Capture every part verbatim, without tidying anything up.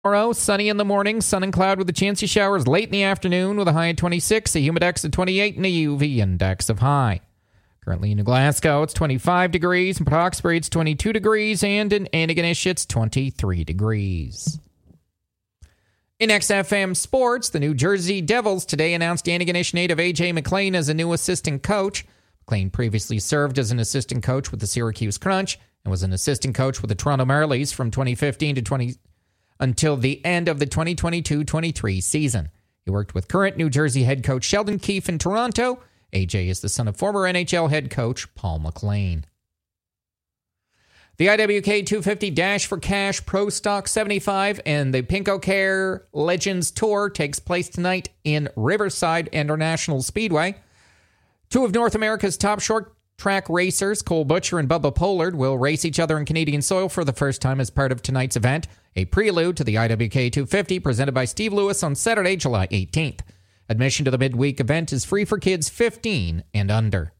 Tomorrow, sunny in the morning, sun and cloud with a chance of showers late in the afternoon with a high of twenty-six, a humidex of twenty-eight, and a U V index of high. Currently in New Glasgow, it's twenty-five degrees, in Port Hawkesbury, it's twenty-two degrees, and in Antigonish, it's twenty-three degrees. In X F M Sports, the New Jersey Devils today announced Antigonish native A J McLean as a new assistant coach. McLean previously served as an assistant coach with the Syracuse Crunch and was an assistant coach with the Toronto Marlies from twenty fifteen to twenty until the end of the twenty twenty-two twenty-three season. He worked with current New Jersey head coach Sheldon Keefe in Toronto. A J is the son of former N H L head coach Paul McLean. The I W K two fifty Dash for Cash Pro Stock seventy-five and the Pinko Care Legends Tour takes place tonight in Riverside International Speedway. Two of North America's top short track racers, Cole Butcher and Bubba Pollard, will race each other in Canadian soil for the first time as part of tonight's event, a prelude to the I W K two fifty presented by Steve Lewis on Saturday, July eighteenth. Admission to the midweek event is free for kids fifteen and under.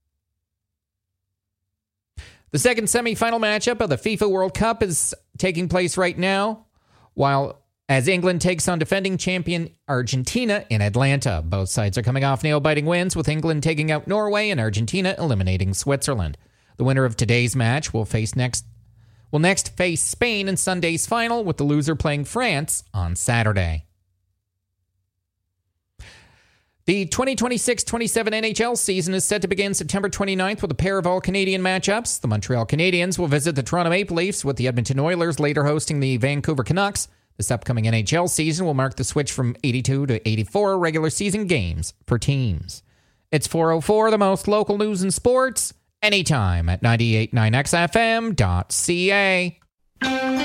The second semifinal matchup of the FIFA World Cup is taking place right now, while as England takes on defending champion Argentina in Atlanta. Both sides are coming off nail-biting wins, with England taking out Norway and Argentina eliminating Switzerland. The winner of today's match will face next will next face Spain in Sunday's final, with the loser playing France on Saturday. The twenty twenty-six twenty-seven N H L season is set to begin September twenty-ninth with a pair of all-Canadian matchups. The Montreal Canadiens will visit the Toronto Maple Leafs, with the Edmonton Oilers later hosting the Vancouver Canucks. This upcoming N H L season will mark the switch from eighty-two to eighty-four regular season games for teams. It's four oh four, the most local news in sports, anytime at ninety-eight point nine X F M dot C A.